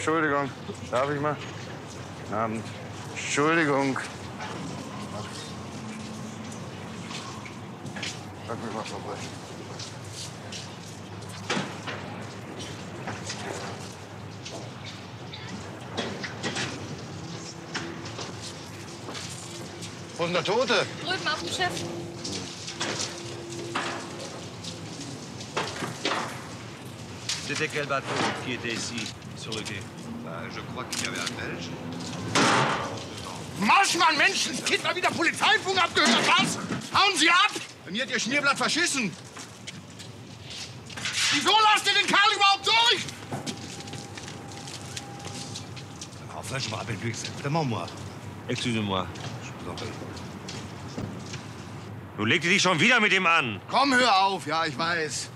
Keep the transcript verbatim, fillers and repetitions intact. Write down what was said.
Entschuldigung. Darf ich mal? Guten Abend. Entschuldigung. Sag mir mal vorbei. Wo ist denn der Tote? Drüben auf dem Schiff. C'était quel bateau qui était ici, sur le quai? Bah, je crois qu'il y avait un Belge. Marschmann, Menschenskind, mal wieder Polizeifunk abgehört, was? Hauen Sie ab! Bei mir hat Ihr Schmierblatt verschissen. Wieso lasst ihr den Kerl überhaupt durch? Enfin, je me rappelle plus exactement, moi. Excusez-moi. Je vous en prie. Du legst dich schon wieder mit ihm an. Komm, hör auf. Ja, ich weiß.